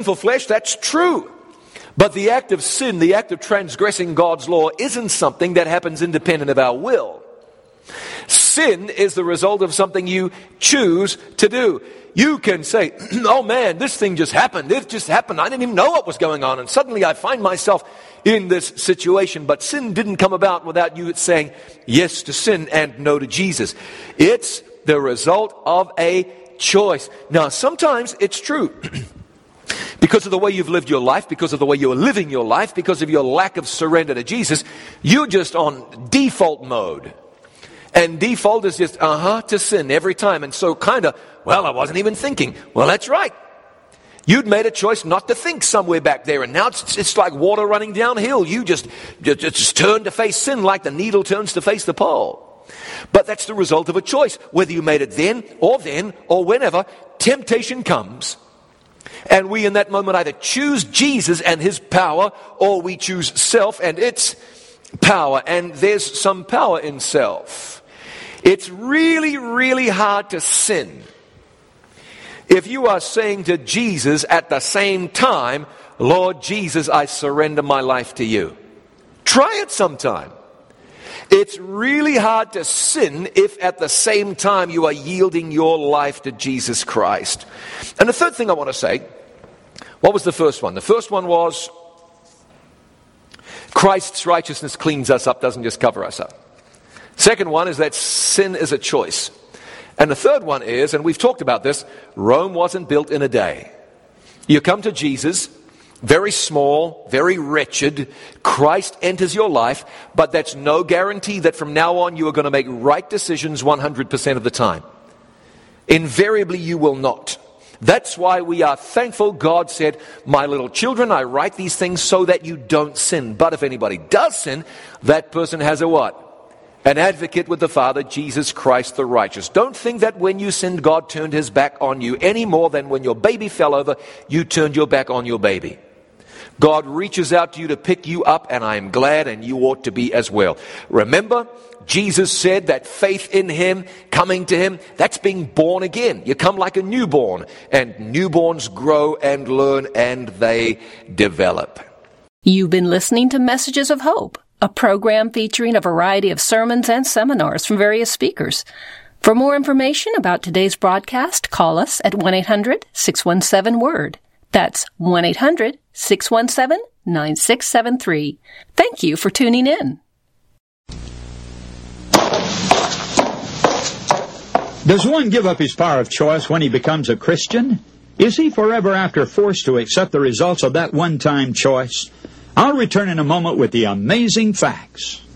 sinful flesh, that's true. But the act of sin, the act of transgressing God's law, isn't something that happens independent of our will. Sin is the result of something you choose to do. You can say, oh man, this thing just happened. It just happened. I didn't even know what was going on. And suddenly I find myself in this situation. But sin didn't come about without you saying yes to sin and no to Jesus. It's the result of a choice. Now, sometimes it's true. Because of the way you've lived your life, because of the way you're living your life, because of your lack of surrender to Jesus, you're just on default mode. And default is just, to sin every time. And so I wasn't even thinking. Well, that's right. You'd made a choice not to think somewhere back there. And now it's like water running downhill. You just turn to face sin like the needle turns to face the pole. But that's the result of a choice. Whether you made it then or whenever, temptation comes. And we in that moment either choose Jesus and his power, or we choose self and its power. And there's some power in self. It's really, really hard to sin if you are saying to Jesus at the same time, Lord Jesus, I surrender my life to you. Try it sometime. It's really hard to sin if at the same time you are yielding your life to Jesus Christ. And the third thing I want to say, what was the first one? The first one was Christ's righteousness cleans us up, doesn't just cover us up. Second one is that sin is a choice. And the third one is, and we've talked about this, Rome wasn't built in a day. You come to Jesus, very small, very wretched. Christ enters your life, but that's no guarantee that from now on you are going to make right decisions 100% of the time. Invariably you will not. That's why we are thankful God said, my little children, I write these things so that you don't sin. But if anybody does sin, that person has a what? An advocate with the Father, Jesus Christ the righteous. Don't think that when you sinned, God turned his back on you any more than when your baby fell over, you turned your back on your baby. God reaches out to you to pick you up, and I am glad, and you ought to be as well. Remember, Jesus said that faith in him, coming to him, that's being born again. You come like a newborn, and newborns grow and learn, and they develop. You've been listening to Messages of Hope, a program featuring a variety of sermons and seminars from various speakers. For more information about today's broadcast, call us at 1-800-617-WORD. That's 1-800-617-9673. Thank you for tuning in. Does one give up his power of choice when he becomes a Christian? Is he forever after forced to accept the results of that one-time choice? I'll return in a moment with the amazing facts.